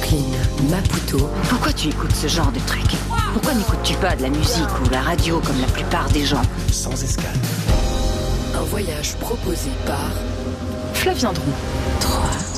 Brooklyn, Maputo. Pourquoi tu écoutes ce genre de truc? Pourquoi n'écoutes-tu pas de la musique ou la radio comme la plupart des gens? Sans escale. Un voyage proposé par Flavien Drou. 3,